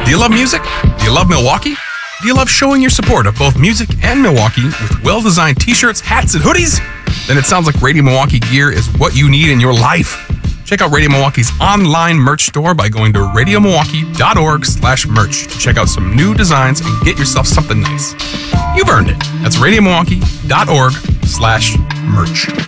Do you love music? Do you love Milwaukee? Do you love showing your support of both music and Milwaukee with well-designed t-shirts, hats, and hoodies? Then it sounds like Radio Milwaukee gear is what you need in your life. Check out Radio Milwaukee's online merch store by going to radiomilwaukee.org/merch to check out some new designs and get yourself something nice. You've earned it. That's radiomilwaukee.org/merch.